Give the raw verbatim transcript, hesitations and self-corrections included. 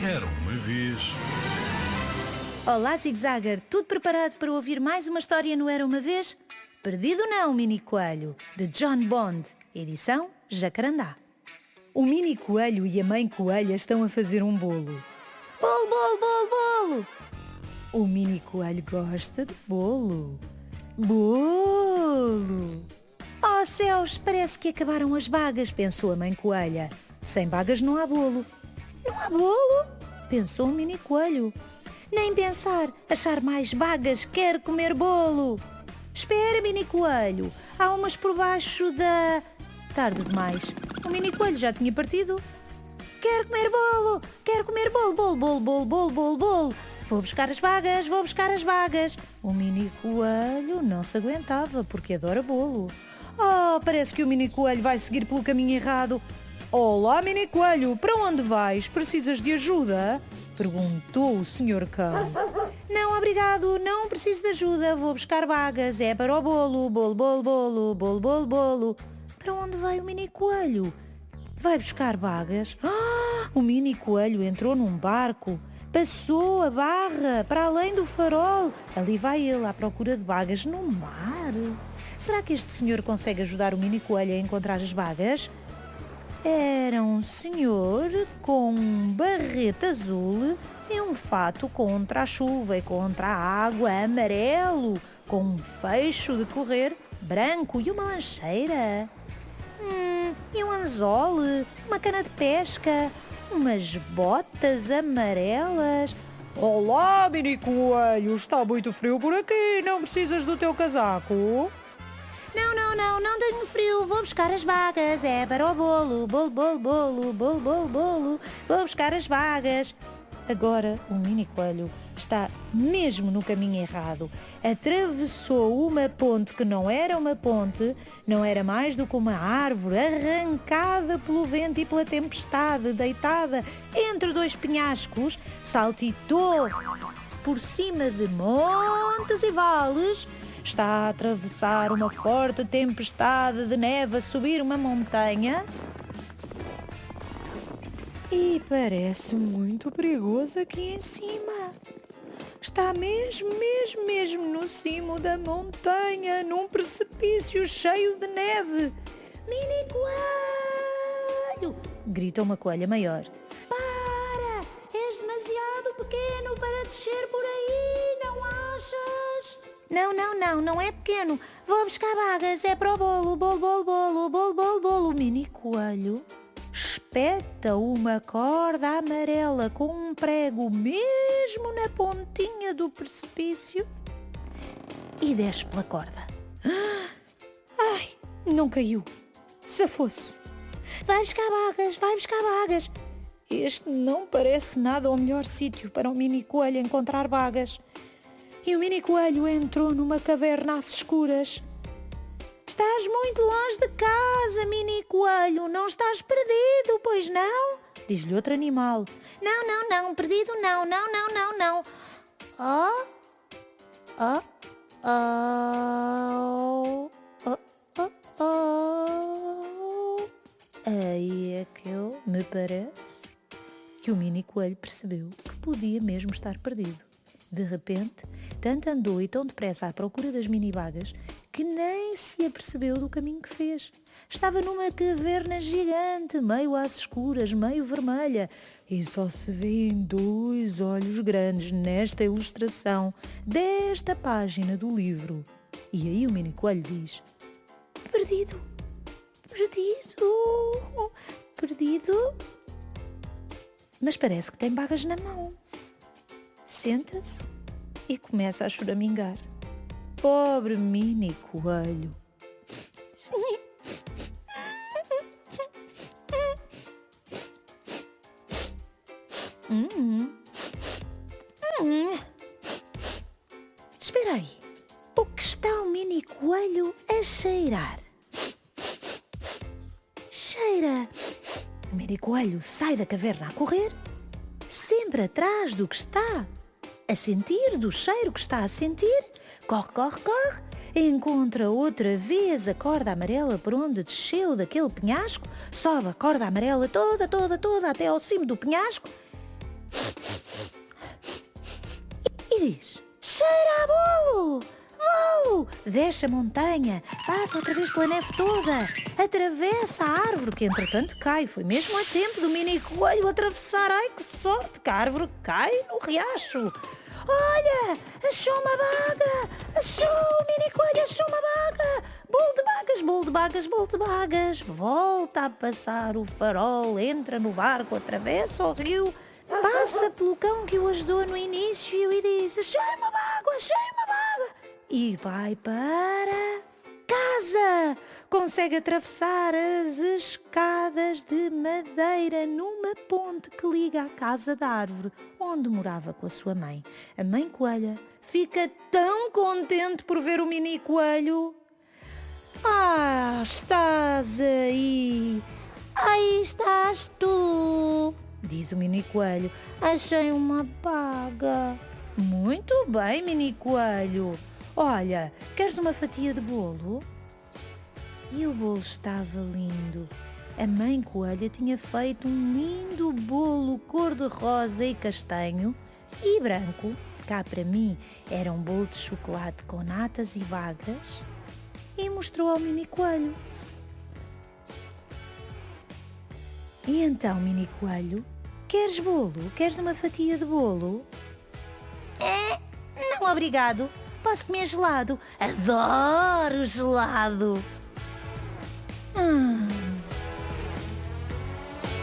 Era uma vez. Olá, Zig-Zagger, tudo preparado para ouvir mais uma história no Era Uma Vez? Perdido não, Mini Coelho, de John Bond, edição Jacarandá. O Mini Coelho e a Mãe Coelha estão a fazer um bolo. Bolo, bolo, bolo, bolo! O Mini Coelho gosta de bolo. Bolo! Oh céus, parece que acabaram as bagas, pensou a Mãe Coelha. Sem bagas não há bolo. Não há bolo? Pensou o Mini Coelho. Nem pensar, achar mais bagas, quer comer bolo. Espera, Mini Coelho, há umas por baixo da... Tarde demais, o Mini Coelho já tinha partido. Quero comer bolo, quero comer bolo, bolo, bolo, bolo, bolo, bolo, bolo. Vou buscar as bagas, vou buscar as bagas. O Mini Coelho não se aguentava porque adora bolo. Oh, parece que o Mini Coelho vai seguir pelo caminho errado. Olá, Mini Coelho, para onde vais? Precisas de ajuda? Perguntou o senhor Cão. Não, obrigado, não preciso de ajuda. Vou buscar bagas, é para o bolo. Bolo, bolo, bolo, bolo, bolo, bolo. Para onde vai o Mini Coelho? Vai buscar bagas? Ah, o Mini Coelho entrou num barco. Passou a barra para além do farol. Ali vai ele à procura de bagas no mar. Será que este senhor consegue ajudar o Mini Coelho a encontrar as bagas? Era um senhor com um barrete azul e um fato contra a chuva e contra a água amarelo, com um fecho de correr branco e uma lancheira. Hum, e um anzol, uma cana de pesca, umas botas amarelas. Olá, Mini Coelho, está muito frio por aqui, não precisas do teu casaco? Não, não, não, não tenho frio, vou buscar as bagas, é para o bolo, bolo, bolo, bolo, bolo, bolo, bolo, vou buscar as bagas. Agora o Mini Coelho está mesmo no caminho errado. Atravessou uma ponte que não era uma ponte, não era mais do que uma árvore arrancada pelo vento e pela tempestade, deitada entre dois penhascos, saltitou por cima de montes e vales. Está a atravessar uma forte tempestade de neve a subir uma montanha. E parece muito perigoso aqui em cima. Está mesmo, mesmo, mesmo no cimo da montanha, num precipício cheio de neve. Mini Coelho! Grita uma coelha maior. Para! És demasiado pequeno para descer por aí, não achas? Não, não, não, não é pequeno. Vou buscar bagas, é para o bolo, bolo, bolo, bolo, bolo, bolo, bolo. O Mini Coelho espeta uma corda amarela com um prego mesmo na pontinha do precipício e desce pela corda. Ai, não caiu. Se fosse. Vai buscar bagas, vai buscar bagas. Este não parece nada o melhor sítio para o Mini Coelho encontrar bagas. E o Mini Coelho entrou numa caverna às escuras. Estás muito longe de casa, Mini Coelho. Não estás perdido, pois não? Diz-lhe outro animal. Não, não, não, perdido não, não, não, não, não. Oh, oh, oh, oh, oh, oh. Aí é que eu, me parece, que o Mini Coelho percebeu que podia mesmo estar perdido. De repente, tanto andou e tão depressa à procura das mini-bagas que nem se apercebeu do caminho que fez. Estava numa caverna gigante, meio às escuras, meio vermelha, e só se vêem dois olhos grandes nesta ilustração desta página do livro. E aí o Mini Coelho diz: Perdido, perdido, perdido. Mas parece que tem bagas na mão. Senta-se e começa a choramingar. Pobre Mini Coelho. Hum. Hum. Espera aí. O que está o Mini Coelho a cheirar? Cheira. O Mini Coelho sai da caverna a correr, sempre atrás do que está a sentir, do cheiro que está a sentir. Corre, corre, corre. Encontra outra vez a corda amarela por onde desceu daquele penhasco. Sobe a corda amarela toda, toda, toda até ao cimo do penhasco. E diz: cheira a bolo! Bolo! Desce a montanha, passa outra vez pela neve toda, atravessa a árvore, que entretanto cai. Foi mesmo a tempo do mini coelho atravessar. Ai, que sorte, que a árvore cai no riacho. Olha, achou uma baga! Achou, o mini coelho achou uma baga! Bolo de bagas, bolo de bagas, bolo de bagas. Volta a passar o farol, entra no barco, atravessa o rio, passa pelo cão que o ajudou no início e diz: achei uma baga, achei uma baga. E vai para casa. Consegue atravessar as escadas de madeira numa ponte que liga à casa da árvore onde morava com a sua mãe. A mãe coelha fica tão contente por ver o mini coelho. Ah, estás aí. Aí estás tu, diz o mini coelho. Achei uma baga. Muito bem, mini coelho. Olha, queres uma fatia de bolo? E o bolo estava lindo. A mãe coelha tinha feito um lindo bolo cor-de-rosa e castanho e branco. Cá para mim era um bolo de chocolate com natas e bagas. E mostrou ao mini coelho. E então, mini coelho, queres bolo? Queres uma fatia de bolo? É, não obrigado. Posso comer gelado? Adoro gelado. Hum.